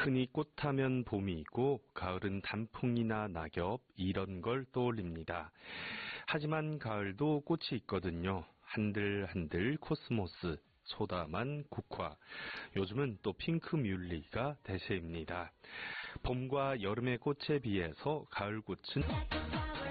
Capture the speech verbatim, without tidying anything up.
흔히 꽃하면 봄이고 가을은 단풍이나 낙엽 이런 걸 떠올립니다. 하지만 가을도 꽃이 있거든요. 한들한들 코스모스, 소담한 국화, 요즘은 또 핑크 뮬리가 대세입니다. 봄과 여름의 꽃에 비해서 가을 꽃은